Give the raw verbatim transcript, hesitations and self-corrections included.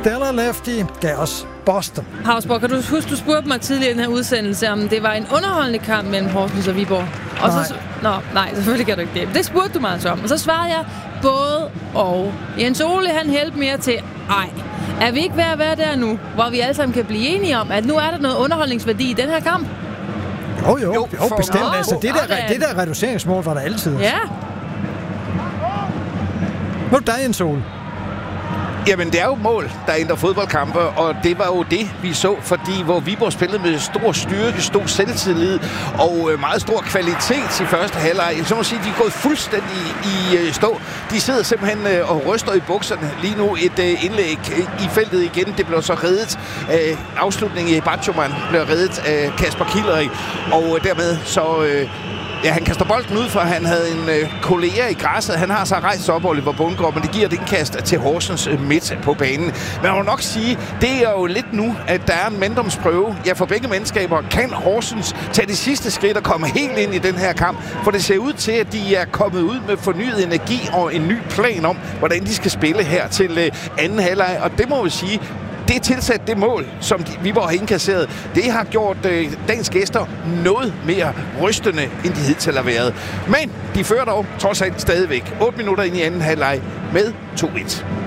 Stellar Lefty gav os Boston. Hausborg, kan du huske, du spurgte mig tidligere i den her udsendelse, om det var en underholdende kamp mellem Horsens og Viborg? Og nej. Så, nå, nej, selvfølgelig kan du ikke det. Det spurgte du mig altså om. Og så svarede jeg både og. Jens Ole, han hældte mere til, ej, er vi ikke ved at være der nu, hvor vi alle sammen kan blive enige om, at nu er der noget underholdningsværdi i den her kamp? Jo, jo, jo, jo bestemt. Nå, altså, det, der, det der reduceringsmål var der altid. Ja. Nu er der Jens Ole. Jamen, det er jo mål, der ændrer fodboldkampe, og det var jo det, vi så, fordi hvor Viborg spillede med stor styrke, stor selvtillid og øh, meget stor kvalitet i første halvleg. Så må sige, de er gået fuldstændig i øh, stå. De sidder simpelthen øh, og ryster i bukserne. Lige nu et øh, indlæg øh, i feltet igen. Det blev så reddet. Øh, afslutningen i Bachoman blev reddet af Kasper Killeri, og øh, dermed så... Øh, Ja, han kaster bolden ud, for han havde en øh, kollega i græsset. Han har så rejst op, Oliver Bundgaard, men det giver et indkast til Horsens øh, midt på banen. Men jeg må nok sige, det er jo lidt nu, at der er en manddomsprøve. Ja, for begge mandskaber kan Horsens tage det sidste skridt og komme helt ind i den her kamp. For det ser ud til, at de er kommet ud med fornyet energi og en ny plan om, hvordan de skal spille her til øh, anden halvleg. Og det må vi sige, det er tilsat det mål, som de, Viborg har indkasseret. Det har gjort øh, dagens gæster noget mere rystende, end de hidtil har været. Men de fører dog trods alt stadigvæk otte minutter ind i anden halvleg med to et.